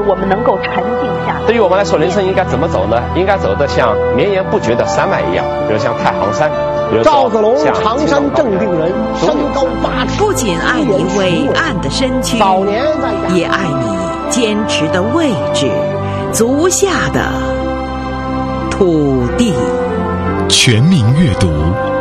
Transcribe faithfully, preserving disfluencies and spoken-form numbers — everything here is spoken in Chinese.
我们能够沉静下来。 对于我们来说，人生应该怎么走呢？应该走得像绵延不绝的山脉一样，比如像太行山。 赵子龙，常山正定人，身高八尺。 不仅爱你伟岸的身躯， 早年在也爱你坚持的位置，足下的土地。 全民阅读。